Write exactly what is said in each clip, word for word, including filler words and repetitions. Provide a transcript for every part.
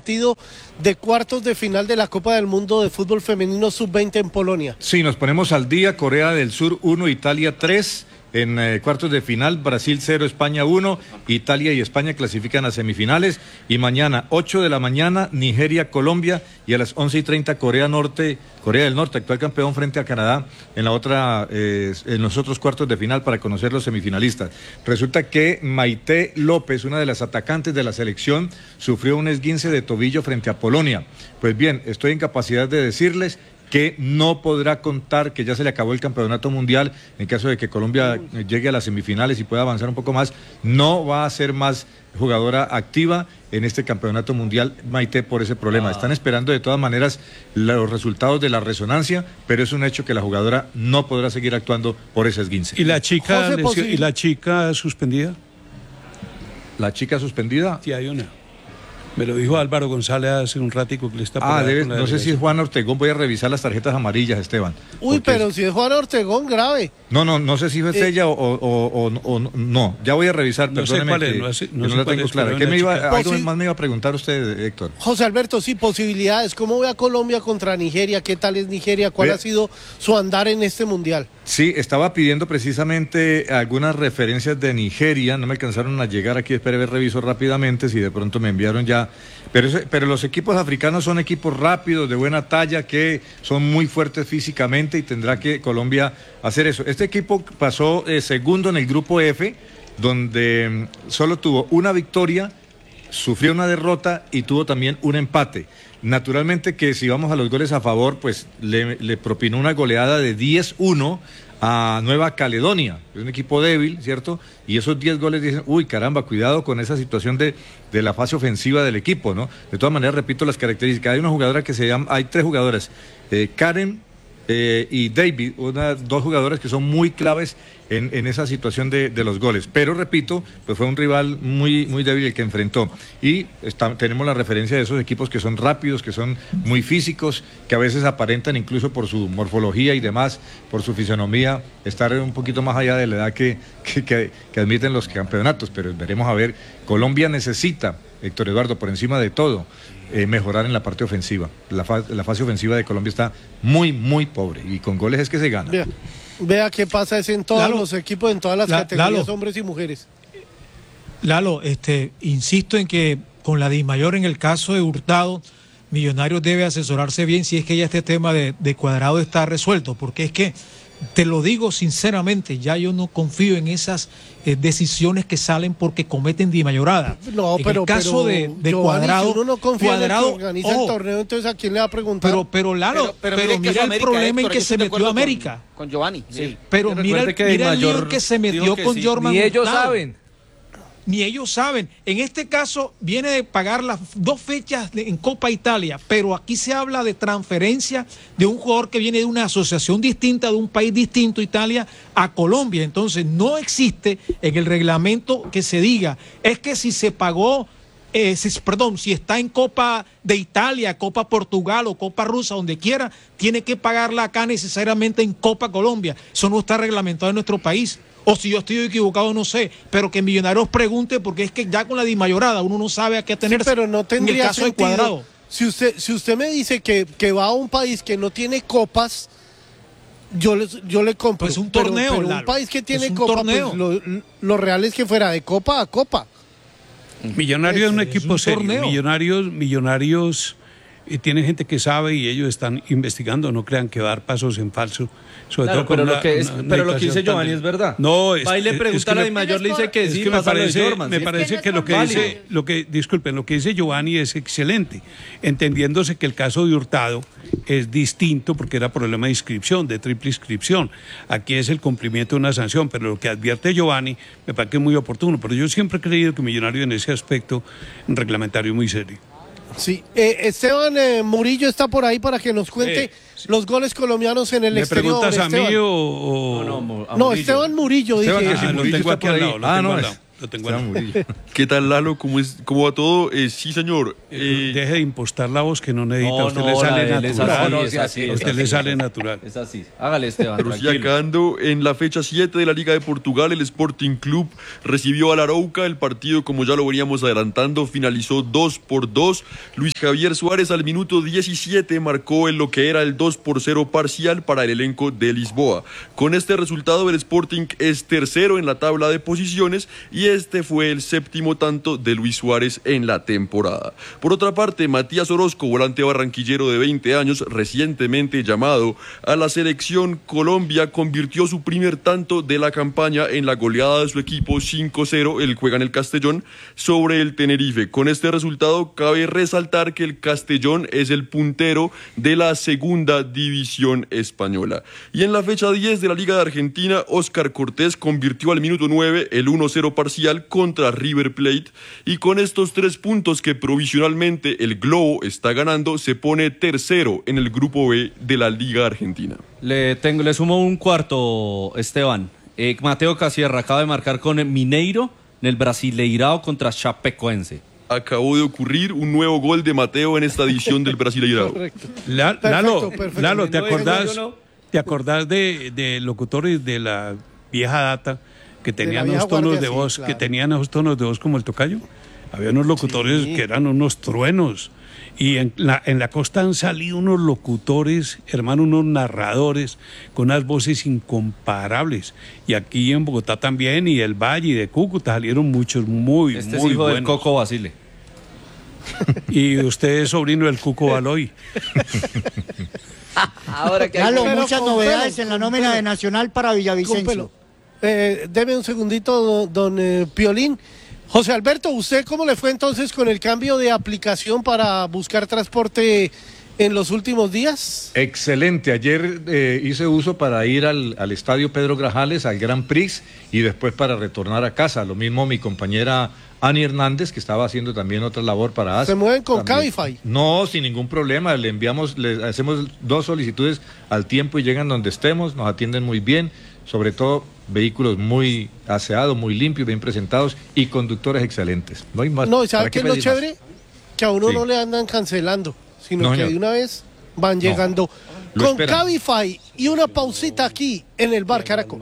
partido de cuartos de final de la Copa del Mundo de Fútbol Femenino sub veinte en Polonia. Sí, nos ponemos al día. Corea del Sur uno, Italia tres. En eh, cuartos de final, Brasil cero, España uno, Italia y España clasifican a semifinales, y mañana, ocho de la mañana, Nigeria, Colombia, y a las once y treinta, Corea Norte, Corea del Norte, actual campeón frente a Canadá, en la otra, eh, en los otros cuartos de final para conocer los semifinalistas. Resulta que Maite López, una de las atacantes de la selección, sufrió un esguince de tobillo frente a Polonia. Pues bien, estoy en capacidad de decirles que no podrá contar, que ya se le acabó el campeonato mundial, en caso de que Colombia llegue a las semifinales y pueda avanzar un poco más, no va a ser más jugadora activa en este campeonato mundial, Maite, por ese problema. Están esperando de todas maneras los resultados de la resonancia, pero es un hecho que la jugadora no podrá seguir actuando por ese esguince. ¿Y la chica, lesio, ¿y la chica suspendida? ¿La chica suspendida? Sí, hay una. Me lo dijo Álvaro González hace un ratico que le está... Ah, debe, no sé si es Juan Ortegón, voy a revisar las tarjetas amarillas, Esteban. Uy, pero es... si es Juan Ortegón, grave. No, no, no sé si es eh... ella o, o, o, o, o no, ya voy a revisar, no perdóneme, sé cuál es, que, no, sé, no, que sé no la tengo es, clara. ¿Qué me iba, algo Posi... más me iba a preguntar usted, Héctor? José Alberto, sí, posibilidades. ¿Cómo ve a Colombia contra Nigeria? ¿Qué tal es Nigeria? ¿Cuál Ve... ha sido su andar en este mundial? Sí, estaba pidiendo precisamente algunas referencias de Nigeria, no me alcanzaron a llegar aquí, espere ver, reviso rápidamente, si de pronto me enviaron ya, pero, ese, pero los equipos africanos son equipos rápidos, de buena talla, que son muy fuertes físicamente, y tendrá que Colombia hacer eso. Este equipo pasó eh, segundo en el grupo F, donde mm, solo tuvo una victoria, sufrió una derrota y tuvo también un empate. Naturalmente que si vamos a los goles a favor, pues le, le propinó una goleada de diez uno a Nueva Caledonia, es un equipo débil, ¿cierto? Y esos diez goles dicen, uy, caramba, cuidado con esa situación de, de la fase ofensiva del equipo, ¿no? De todas maneras, repito las características. Hay una jugadora que se llama, hay tres jugadoras, eh, Karen eh, y David, una, dos jugadores que son muy claves en, en esa situación de, de los goles. Pero, repito, pues fue un rival muy, muy débil el que enfrentó. Y está, tenemos la referencia de esos equipos que son rápidos, que son muy físicos, que a veces aparentan incluso por su morfología y demás, por su fisonomía, estar un poquito más allá de la edad que, que, que, que admiten los campeonatos. Pero veremos a ver, Colombia necesita, Héctor Eduardo, por encima de todo, eh, mejorar en la parte ofensiva. La, fa la fase ofensiva de Colombia está muy, muy pobre, y con goles es que se gana. Vea, vea qué pasa es en todos Lalo, los equipos, en todas las la, categorías, Lalo, hombres y mujeres. Lalo, este, insisto en que con la Dismayor en el caso de Hurtado, Millonarios debe asesorarse bien si es que ya este tema de, de Cuadrado está resuelto, porque es que, te lo digo sinceramente, ya yo no confío en esas eh, decisiones que salen porque cometen dimayorada. No, en pero, el caso pero, de, de Giovanni, Cuadrado, si uno no confía Cuadrado, en el que organiza ojo, el torneo, entonces ¿a quién le va a preguntar? Pero, pero Lalo, pero, pero, pero mira el América, problema Héctor, en que se metió América. Con, con Giovanni, sí. Pero mira, el, mira el lío en que se metió con sí. Jorman. Ni ellos saben. Ni ellos saben. En este caso viene de pagar las dos fechas en Copa Italia, pero aquí se habla de transferencia de un jugador que viene de una asociación distinta, de un país distinto, Italia, a Colombia. Entonces no existe en el reglamento que se diga, es que si se pagó, eh, si, perdón, si está en Copa de Italia, Copa Portugal o Copa Rusa, donde quiera, tiene que pagarla acá necesariamente en Copa Colombia. Eso no está reglamentado en nuestro país. O si yo estoy equivocado, no sé, pero que Millonarios pregunte, porque es que ya con la dimayorada uno no sabe a qué atenerse. Sí, pero no tendría en el caso sentido. de Cuadrado. Si usted, si usted me dice que, que va a un país que no tiene copas, yo le, yo le compro. Pues un torneo, pero, pero Lalo, un país que tiene es un copa, torneo. Pues lo, lo real es que fuera de copa a copa. Millonarios es un es equipo un serio. torneo. Millonarios, Millonarios eh, tiene gente que sabe y ellos están investigando, no crean que va a dar pasos en falso. Sobre claro, todo con pero, una, lo que es, una, una pero lo que dice tan... Giovanni es verdad. No, es, va y le es, pregunta es que a la me, Dimayor, le dice que es sí, que me pasa parece, lo de Jorman, me ¿sí? parece es que, que no lo que es dice, lo que, disculpen, lo que dice Giovanni es excelente, entendiéndose que el caso de Hurtado es distinto porque era problema de inscripción, de triple inscripción. Aquí es el cumplimiento de una sanción, pero lo que advierte Giovanni me parece muy oportuno. Pero yo siempre he creído que Millonario en ese aspecto reglamentario es muy serio. Sí, eh, Esteban eh, Murillo está por ahí para que nos cuente eh, sí. los goles colombianos en el ¿Me exterior. preguntas a Esteban. mí o...? o... No, no, a no Murillo. Esteban Murillo, Esteban, dije. que si Ah, lo Murillo tengo está aquí por al ahí. lado, lo Ah, tengo no, al es- lado. Lo tengo ahí. ¿Qué tal, Lalo? ¿Cómo, es, cómo va todo? Eh, sí, señor. Eh, Eh, Deje de impostar la voz que no necesita. No, a usted no, le sale la de él es natural. así, No, es así, a usted es le así, sale es así. natural. Es así. Hágale, Esteban. Pero sí, tranquilo. acá ando en la fecha siete de la Liga de Portugal, el Sporting Club recibió al Arauca. El partido, como ya lo veníamos adelantando, finalizó dos por dos. Luis Javier Suárez al minuto diecisiete marcó en lo que era el dos por cero parcial para el elenco de Lisboa. Con este resultado, el Sporting es tercero en la tabla de posiciones y este fue el séptimo tanto de Luis Suárez en la temporada. Por otra parte, Matías Orozco, volante barranquillero de veinte años, recientemente llamado a la selección Colombia, convirtió su primer tanto de la campaña en la goleada de su equipo cinco cero, el juega en el Castellón, sobre el Tenerife. Con este resultado, cabe resaltar que el Castellón es el puntero de la segunda división española. Y en la fecha diez de la Liga de Argentina, Óscar Cortés convirtió al minuto nueve el uno cero parcial contra River Plate, y con estos tres puntos que provisionalmente el Globo está ganando, se pone tercero en el grupo B de la Liga Argentina. Le, tengo, le sumo un cuarto, Esteban. Eh, Mateo Casierra acaba de marcar con el Mineiro en el Brasileirao contra Chapecoense. Acabó de ocurrir un nuevo gol de Mateo en esta edición del Brasileirao. Correcto. La- Perfecto, Lalo, perfecto. Lalo, ¿te No digo acordás, yo, no. ¿te acordás de, de locutores de la vieja data que tenían vieja unos tonos guardia, de sí, voz, claro. que tenían esos tonos de voz como el tocayo? Había unos locutores Sí. que eran unos truenos. Y en la, en la costa han salido unos locutores, hermano, unos narradores con unas voces incomparables. Y aquí en Bogotá también, y el Valle y de Cúcuta salieron muchos muy, Este es muy hijo del buenos. Coco Basile. Y usted es sobrino del Cuco Baloy. Ahora que Lalo, Pero muchas con novedades pelo, en la con nómina pelo. de Nacional para Con Villavicencio. pelo. Eh, deme un segundito, don, don, eh, Piolín. José Alberto, ¿usted cómo le fue entonces con el cambio de aplicación para buscar transporte en los últimos días? Excelente. Ayer eh, hice uso para ir al, al estadio Pedro Grajales, al Grand Prix, y después para retornar a casa. Lo mismo mi compañera Ani Hernández, que estaba haciendo también otra labor para A S. ¿Se mueven con También. Cabify? No, sin ningún problema. Le enviamos, le hacemos dos solicitudes al tiempo y llegan donde estemos, nos atienden muy bien, sobre todo vehículos muy aseados, muy limpios, bien presentados y conductores excelentes. No hay más. No, ¿y ¿sabe ¿Para qué es lo pedir más? chévere? Que a uno Sí. no le andan cancelando, sino No, que señor. de una vez van llegando Lo con esperan. Cabify y una pausita aquí en el Bar Caracol.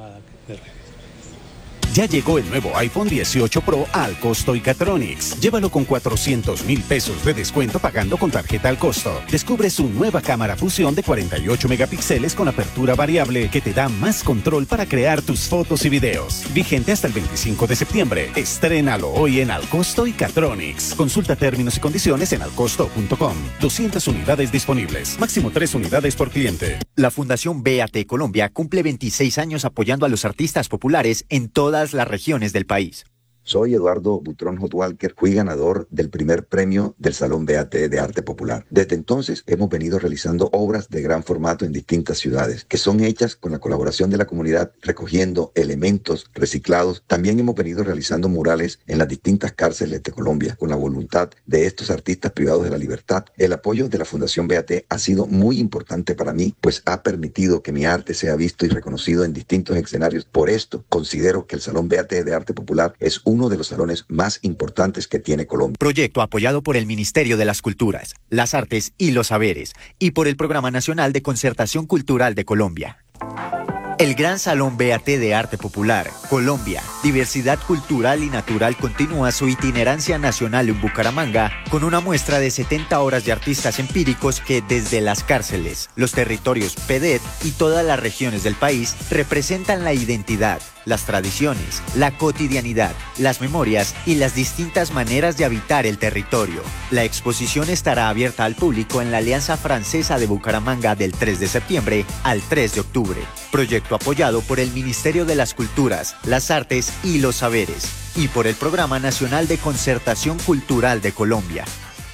Ya llegó el nuevo iPhone dieciocho Pro al costo Icatronics. Llévalo con cuatrocientos mil pesos de descuento pagando con tarjeta al costo. Descubre su nueva cámara fusión de cuarenta y ocho megapíxeles con apertura variable que te da más control para crear tus fotos y videos. Vigente hasta el veinticinco de septiembre. Estrénalo hoy en Alcosto Icatronics. Consulta términos y condiciones en alcosto punto com. doscientas unidades disponibles. Máximo tres unidades por cliente. La Fundación B A T Colombia cumple veintiséis años apoyando a los artistas populares en todas las regiones del país. Soy Eduardo Butrón Hot Walker, fui ganador del primer premio del Salón B A T de Arte Popular. Desde entonces hemos venido realizando obras de gran formato en distintas ciudades, que son hechas con la colaboración de la comunidad, recogiendo elementos reciclados. También hemos venido realizando murales en las distintas cárceles de Colombia, con la voluntad de estos artistas privados de la libertad. El apoyo de la Fundación B A T ha sido muy importante para mí, pues ha permitido que mi arte sea visto y reconocido en distintos escenarios. Por esto, considero que el Salón B A T de Arte Popular es uno de los salones más importantes que tiene Colombia. Proyecto apoyado por el Ministerio de las Culturas, las Artes y los Saberes y por el Programa Nacional de Concertación Cultural de Colombia. El Gran Salón B A T de Arte Popular, Colombia, Diversidad Cultural y Natural continúa su itinerancia nacional en Bucaramanga con una muestra de setenta horas de artistas empíricos que desde las cárceles, los territorios P D E T y todas las regiones del país representan la identidad, las tradiciones, la cotidianidad, las memorias y las distintas maneras de habitar el territorio. La exposición estará abierta al público en la Alianza Francesa de Bucaramanga del tres de septiembre al tres de octubre. Proyecto apoyado por el Ministerio de las Culturas, las Artes y los Saberes y por el Programa Nacional de Concertación Cultural de Colombia.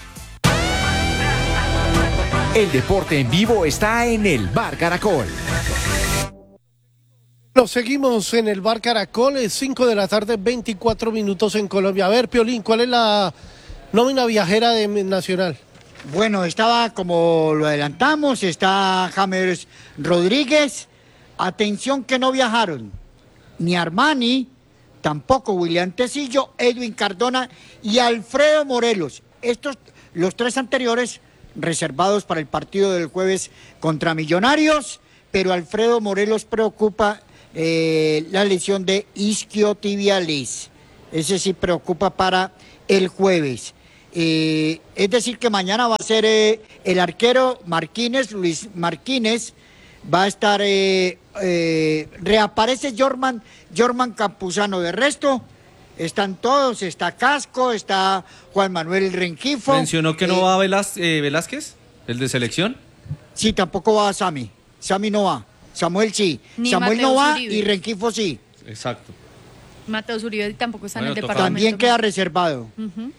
El deporte en vivo está en el Bar Caracol. Nos seguimos en el Bar Caracol, es cinco de la tarde, veinticuatro minutos en Colombia. A ver, Piolín, ¿cuál es la nómina viajera de Nacional? Bueno, estaba como lo adelantamos, está James Rodríguez. Atención que no viajaron ni Armani, tampoco William Tecillo, Edwin Cardona y Alfredo Morelos. Estos, los tres anteriores, reservados para el partido del jueves contra Millonarios, pero Alfredo Morelos preocupa eh, la lesión de isquiotibialis. Ese sí preocupa para el jueves. Eh, es decir, que mañana va a ser eh, el arquero Marquínez, Luis Marquínez, va a estar, eh, eh, reaparece Jorman, Jorman Campuzano. De resto, están todos, está Casco, está Juan Manuel Rengifo. ¿Mencionó que no eh, va Velaz- eh, Velázquez, el de selección? Sí, tampoco va Sami, Sami no va, Samuel sí, Ni Samuel Mateo no va Zuribe. y Rengifo sí. Exacto. Mateo Zuribe tampoco está Bueno, en el toca. departamento. También queda reservado. Ujú.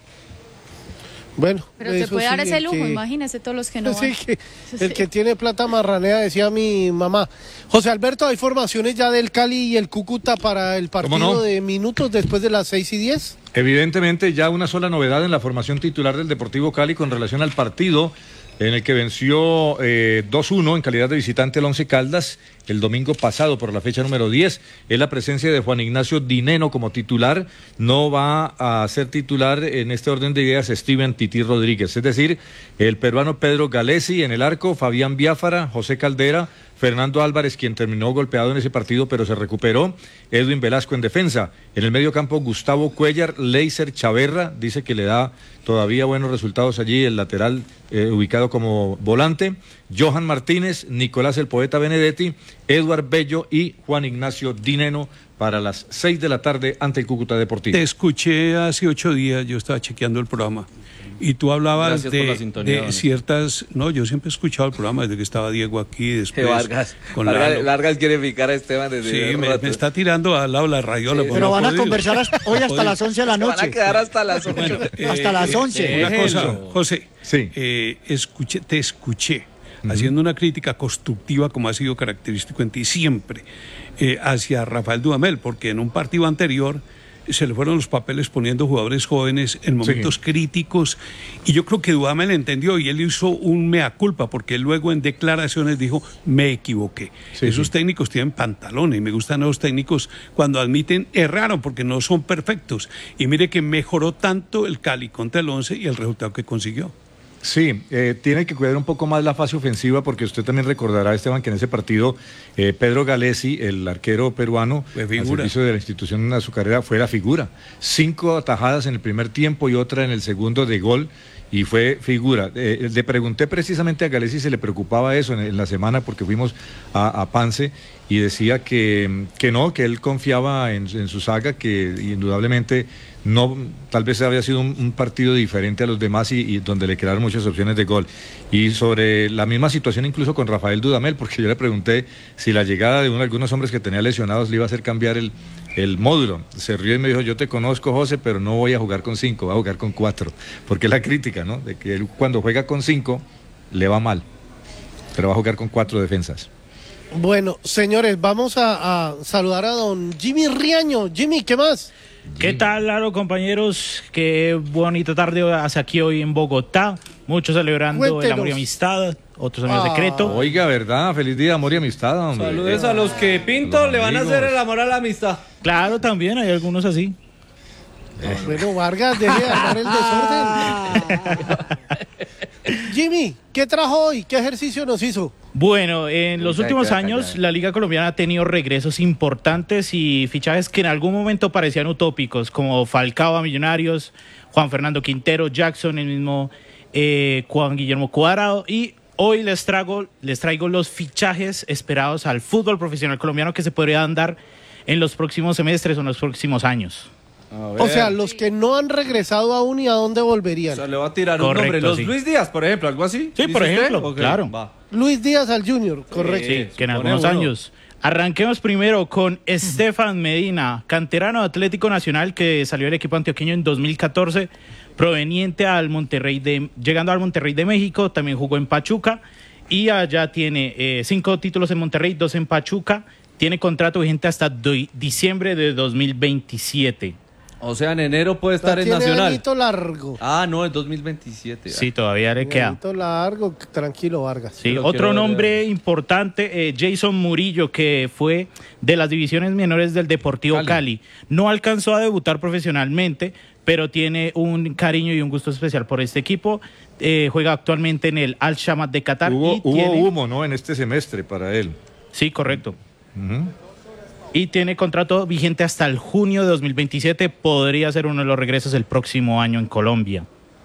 Bueno, Pero se eso puede dar sí, ese el lujo, que- imagínese todos los que no Sí, van. que el que tiene plata marranea, decía mi mamá. José Alberto, hay formaciones ya del Cali y el Cúcuta para el partido no? de minutos después de las seis y diez. Evidentemente ya una sola novedad en la formación titular del Deportivo Cali con relación al partido en el que venció eh, dos uno en calidad de visitante el Once Caldas el domingo pasado por la fecha número diez. Es la presencia de Juan Ignacio Dineno como titular. No va a ser titular en este orden de ideas Steven Tití Rodríguez. Es decir, el peruano Pedro Galesi en el arco, Fabián Biafara, José Caldera, Fernando Álvarez, quien terminó golpeado en ese partido pero se recuperó, Edwin Velasco en defensa. En el medio campo, Gustavo Cuellar, Leiser Chaverra, dice que le da todavía buenos resultados allí, el lateral eh, ubicado como volante, Johan Martínez, Nicolás el Poeta Benedetti, Eduard Bello y Juan Ignacio Dineno para las seis de la tarde ante el Cúcuta Deportivo. Te escuché hace ocho días, yo estaba chequeando el programa, y tú hablabas Gracias por la de, sintonía, de don. ciertas... No, yo siempre he escuchado el programa desde que estaba Diego aquí, después Vargas, con Vargas, Lalo. Vargas quiere picar a Esteban desde Sí, hace me, rato. me está tirando al lado la radiola. Sí, pues Pero no van a podido. conversar hasta- hoy hasta Podido. las once de la Se van a noche. quedar hasta las ocho. Bueno, Hasta las once. Una cosa, Déjenlo. José, Sí. eh, escuché, te escuché haciendo una crítica constructiva, como ha sido característico en ti siempre, eh, hacia Rafael Dudamel, porque en un partido anterior se le fueron los papeles poniendo jugadores jóvenes en momentos Sí. críticos, y yo creo que Dudamel entendió y él hizo un mea culpa, porque él luego en declaraciones dijo, me equivoqué. Sí, Esos sí. técnicos tienen pantalones, y me gustan los técnicos cuando admiten erraron, porque no son perfectos. Y mire que mejoró tanto el Cali contra el Once y el resultado que consiguió. Sí, eh, tiene que cuidar un poco más la fase ofensiva porque usted también recordará, Esteban, que en ese partido eh, Pedro Galesi, el arquero peruano, Fue al figura. servicio de la institución en su carrera, fue la figura. Cinco atajadas en el primer tiempo y otra en el segundo de gol y fue figura. Eh, le pregunté precisamente a Galesi si se le preocupaba eso en, en la semana porque fuimos a, a Pance y decía que, que no, que él confiaba en, en su saga, que indudablemente no, tal vez había sido un, un partido diferente a los demás y, y donde le quedaron muchas opciones de gol. Y sobre la misma situación incluso con Rafael Dudamel, porque yo le pregunté si la llegada de uno, algunos hombres que tenía lesionados le iba a hacer cambiar el, el módulo. Se rió y me dijo, yo te conozco, José, pero no voy a jugar con cinco, voy a jugar con cuatro. Porque es la crítica, ¿no? De que él cuando juega con cinco le va mal, pero va a jugar con cuatro defensas. Bueno, señores, vamos a, a saludar a don Jimmy Riaño. Jimmy, ¿qué más? ¿Qué tal, Laro, compañeros? Qué bonita tarde hace aquí hoy en Bogotá. Muchos celebrando el Cuéntenos. amor y amistad, otros amigos Ah. secreto. Oiga, ¿verdad? Feliz día, amor y amistad, hombre. Saludos a los que Pinto Los le van a hacer amigos. el amor a la amistad. Claro, también hay algunos así. Bueno, Vargas, deje de armar el desorden. Jimmy, ¿qué trajo hoy? ¿Qué ejercicio nos hizo? Bueno, en los Calla, últimos calla, años calla. la Liga Colombiana ha tenido regresos importantes y fichajes que en algún momento parecían utópicos, como Falcao a Millonarios, Juan Fernando Quintero, Jackson, el mismo eh, Juan Guillermo Cuadrado, y hoy les traigo, les traigo los fichajes esperados al fútbol profesional colombiano que se podrían dar en los próximos semestres o en los próximos años. O sea, los que no han regresado aún y a dónde O volverían. sea, le va a tirar Correcto, un nombre. Los sí. Luis Díaz, por ejemplo, algo así. Sí, ¿Dice por usted? ejemplo, Ok, claro. va. Luis Díaz al Junior, correcto. Sí, que en supone algunos uno. años. Arranquemos primero con Estefan Medina, canterano de Atlético Nacional que salió del equipo antioqueño en dos mil catorce, proveniente al Monterrey de, llegando al Monterrey de México, también jugó en Pachuca y allá tiene eh, cinco títulos en Monterrey, dos en Pachuca, tiene contrato vigente hasta do- diciembre de dos mil veintisiete. O sea, en enero puede estar Ya en tiene Nacional. añito largo. Ah, no, en dos mil veintisiete. Sí, todavía le queda. Añito largo, tranquilo, Vargas. Sí, otro nombre importante, eh, Jason Murillo, que fue de las divisiones menores del Deportivo Cali. Cali. No alcanzó a debutar profesionalmente, pero tiene un cariño y un gusto especial por este equipo. Eh, juega actualmente en el Al Shamat de Qatar. Hubo, y hubo tiene... humo, ¿no? En este semestre para él. Sí, correcto. Uh-huh. Y tiene contrato vigente hasta el junio de dos mil veintisiete. Podría ser uno de los regresos el próximo año en Colombia.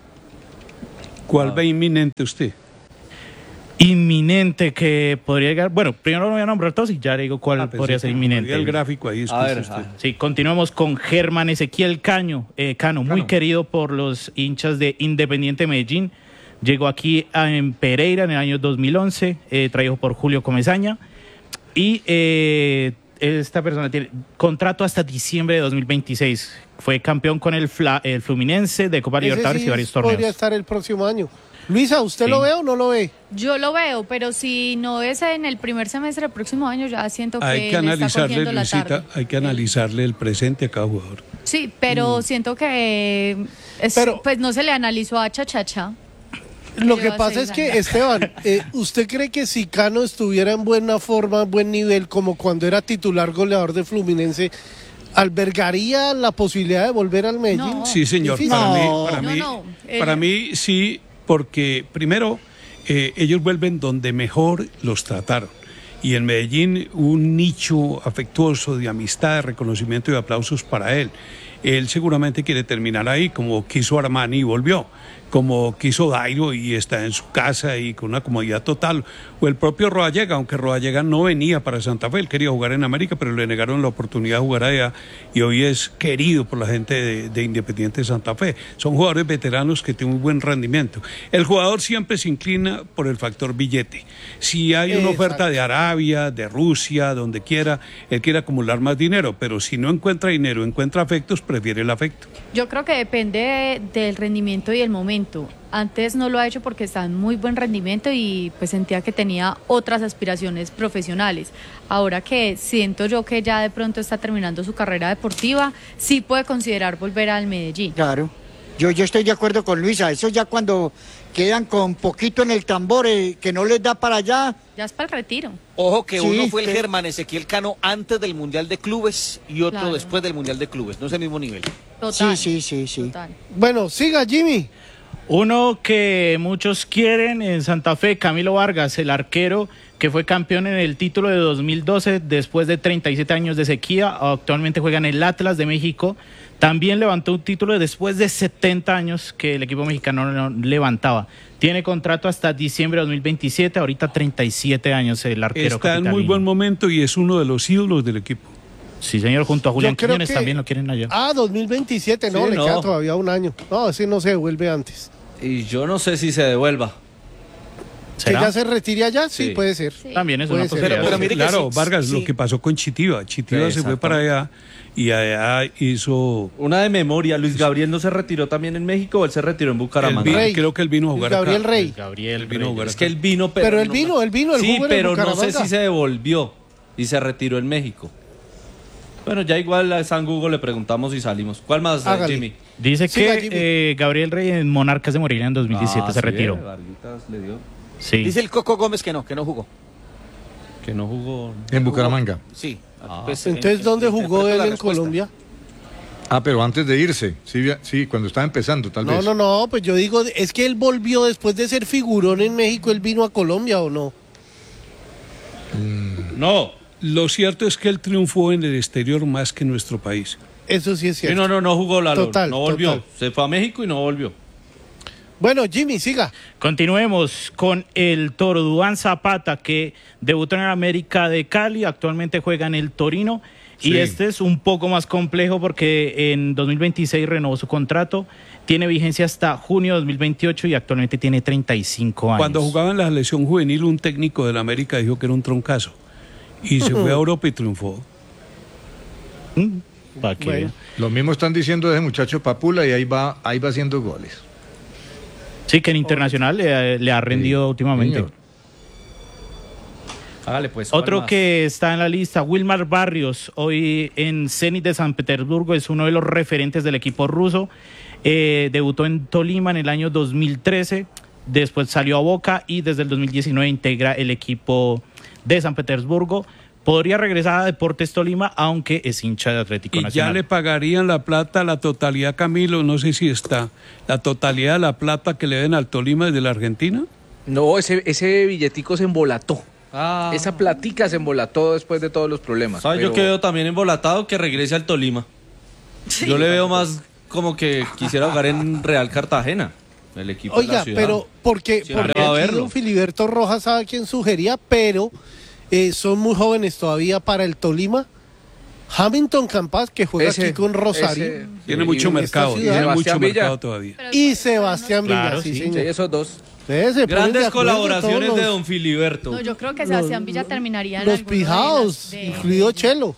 ¿Cuál ah. ve inminente usted? Inminente que podría llegar. Bueno, primero lo voy a nombrar todos y ya le digo cuál ah, podría ser inminente. El gráfico ahí. A ver, usted. Sí, continuemos con Germán Ezequiel Caño, eh, Cano, Cano, muy querido por los hinchas de Independiente Medellín. Llegó aquí a, en Pereira en el año dos mil once, eh, traído por Julio Comesaña. Y eh, esta persona tiene contrato hasta diciembre de dos mil veintiséis. Fue campeón con el, Fla, el Fluminense de Copa Libertadores sí y varios torneos. Podría estar el próximo año. Luisa, ¿usted sí. lo ve o no lo ve? Yo lo veo, pero si no es en el primer semestre del próximo año, ya siento que, hay que le analizarle, está cogiendo la Luisita, tarde. hay que analizarle el presente a cada jugador. Sí, pero mm. siento que es, pero, pues no se le analizó a Chachacha. Lo que pasa es que, Esteban, eh, ¿usted cree que si Cano estuviera en buena forma, en buen nivel, como cuando era titular goleador de Fluminense, albergaría la posibilidad de volver al Medellín? No. Sí, señor. Difícil. Para no. mí, para, no, mí, no. Eh, para mí sí, porque primero eh, ellos vuelven donde mejor los trataron. Y en Medellín un nicho afectuoso de amistad, de reconocimiento y de aplausos para él. Él seguramente quiere terminar ahí, como quiso Armani y volvió, como quiso Dairo y está en su casa y con una comodidad total, o el propio Rodallega, aunque Rodallega no venía para Santa Fe, él quería jugar en América, pero le negaron la oportunidad de jugar allá y hoy es querido por la gente de, de Independiente de Santa Fe. Son jugadores veteranos que tienen muy buen rendimiento. El jugador siempre se inclina por el factor billete. Si hay una Exacto. oferta de Arabia, de Rusia, donde quiera, él quiere acumular más dinero, pero si no encuentra dinero, encuentra afectos, prefiere el afecto. Yo creo que depende del rendimiento y el momento. Antes no lo ha hecho porque está en muy buen rendimiento y pues sentía que tenía otras aspiraciones profesionales. Ahora que siento yo que ya de pronto está terminando su carrera deportiva, sí puede considerar volver al Medellín. Claro, yo, yo estoy de acuerdo con Luisa, eso ya cuando quedan con poquito en el tambor, eh, que no les da para allá. Ya es para el retiro. Ojo que Sí, uno fue el que- Germán Ezequiel Cano antes del Mundial de Clubes y otro Claro. después del Mundial de Clubes, no es el mismo nivel. Total. Sí, sí, sí, sí. Total. Bueno, siga, Jimmy. Uno que muchos quieren en Santa Fe, Camilo Vargas, el arquero que fue campeón en el título de dos mil doce después de treinta y siete años de sequía. Actualmente juega en el Atlas de México. También levantó un título después de setenta años que el equipo mexicano no levantaba. Tiene contrato hasta diciembre de dos mil veintisiete, ahorita treinta y siete años el arquero Está en muy capitalino. buen momento y es uno de los ídolos del equipo. Sí, señor, junto a Julián Yo creo Quiñones que- también lo quieren allá. Ah, dos mil veintisiete, no, Sí, le no. queda todavía un año. No, ese no se devuelve antes. Y yo no sé si se devuelva. ¿Será? ¿Que ya se retire allá? Sí, Sí. puede ser. También es Puede una ser. posibilidad. Pero- pero mire que Claro, sí, Vargas, sí. lo que pasó con Chitiva. Chitiva Sí, se fue exacto. para allá y allá hizo... Una de memoria, Luis Gabriel no se retiró también en México o él se retiró en Él Bucaramanga. vino- Rey. creo que él vino a Luis jugar Gabriel acá. Rey. Gabriel Él vino a jugar Es acá. que él vino, pero... Pero él no- vino, él vino, él Sí, jugó en pero no sé Bucaramanga. si se devolvió y se retiró en México. Bueno, ya igual a San Google le preguntamos y salimos. ¿Cuál más, eh, Hágale. Jimmy? Dice Siga, que Jimmy. eh, Gabriel Rey en Monarcas de Morelia en dos mil diecisiete Ah, se sí, retiró. eh, Varguitas le dio. Sí. Dice el Coco Gómez que no, que no jugó. Que no jugó. En Bucaramanga. Sí. Ah. pues, Entonces, en- ¿dónde en- jugó interpreto él la en respuesta. Colombia? Ah, pero antes de irse. Sí, sí, cuando estaba empezando, tal No, vez. no, no, pues yo digo, es que él volvió después de ser figurón en México, él vino a Colombia o no. No, lo cierto es que él triunfó en el exterior más que en nuestro país. Eso sí es Sí, cierto. no, no, no jugó Lalo. Total, no volvió. total. Se fue a México y no volvió. Bueno, Jimmy, siga. Continuemos con el Toro Duván Zapata, que debutó en el América de Cali, actualmente juega en el Torino. Y Sí. este es un poco más complejo porque en dos mil veintiséis renovó su contrato, tiene vigencia hasta junio de dos mil veintiocho y actualmente tiene treinta y cinco años. Cuando jugaba en la selección juvenil, un técnico de la América dijo que era un troncazo. Y se fue a Europa y triunfó. Mm, pa' que Bueno. vea. Lo mismo están diciendo de ese muchacho Papula y ahí va, ahí va haciendo goles. Sí, que en Internacional le, le ha rendido Sí, últimamente. señor. Hágale pues. ¿cuál Otro más? que está en la lista, Wilmar Barrios, hoy en Zenit de San Petersburgo, es uno de los referentes del equipo ruso. Eh, debutó en Tolima en el año dos mil trece, después salió a Boca y desde el dos mil diecinueve integra el equipo de San Petersburgo. Podría regresar a Deportes Tolima, aunque es hincha de Atlético Y Nacional. ya le pagarían la plata, la totalidad, Camilo, no sé si está, la totalidad de la plata que le den al Tolima desde la Argentina. No, ese, ese billetico se embolató. Ah. Esa platica se embolató después de todos los problemas. ¿Sabes? pero- Yo que veo también embolatado que regrese al Tolima. Yo le veo más como que quisiera jugar en Real Cartagena, el equipo de la Oiga, ciudad. pero porque, Siempre porque va a aquí verlo. don Filiberto Rojas sabe quién sugería, pero eh, son muy jóvenes todavía para el Tolima. Hamilton Campas, que juega Ese- aquí con Rosario. ese- Tiene y- mucho y esta mercado, ciudad- tiene mucho Sebastián Villa. mercado todavía. Y Sebastián Villa, Claro, sí, sí. señor. Sí, esos dos. Ustedes se ponen de Grandes acuerdo colaboraciones todos de los- Don Filiberto. No, yo creo que Sebastián Villa terminaría en Los alguno de pijados, las- de- incluido Chelo.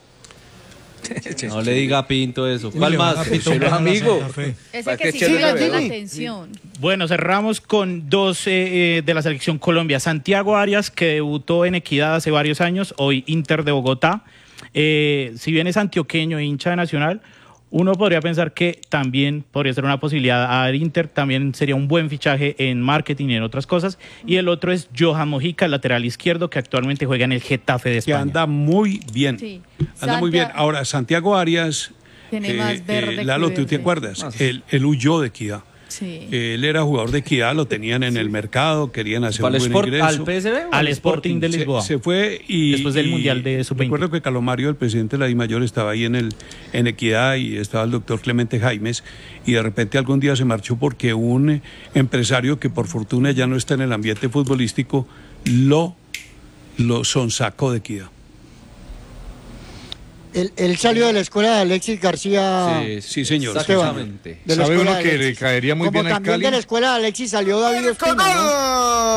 No le diga a Pinto eso. ¿Cuál le van más? a Pinto Chelo es a la amigo. Santa Fe. Ese ¿Para que qué sí Chelo me le llamó la Jimmy? atención. Bueno, cerramos con dos eh, eh, de la selección Colombia. Santiago Arias, que debutó en Equidad hace varios años, hoy Inter de Bogotá. Eh, si bien es antioqueño e hincha de Nacional, uno podría pensar que también podría ser una posibilidad al Inter, también sería un buen fichaje en marketing y en otras cosas. Y el otro es Johan Mojica, el lateral izquierdo, que actualmente juega en el Getafe de Que España. anda muy bien. Sí. Anda muy bien. Santiago- Ahora, Santiago Arias, Tiene más verde que Lalo, ¿tú te verde. acuerdas? Él, él huyó de Equidad. Sí. Él era jugador de Equidad, lo tenían en el mercado, querían hacer ¿Al un buen Sport- ingreso. al P S V o Al Sporting de Se- Lisboa. Se, fue y... Después del y Mundial de sub veinte. Recuerdo que Calomario, el presidente de la DIMAYOR, estaba ahí en, el, en Equidad y estaba el doctor Clemente Jaimes y de repente algún día se marchó porque un eh, empresario que por fortuna ya no está en el ambiente futbolístico lo, lo sonsacó de Equidad. Él, él salió de la escuela de Alexis García. Sí, Sí, señor. exactamente. De la ¿Sabe escuela uno de que le Alexis. caería muy Como bien al también Cali? de la escuela de Alexis salió David Ospina, ¿no?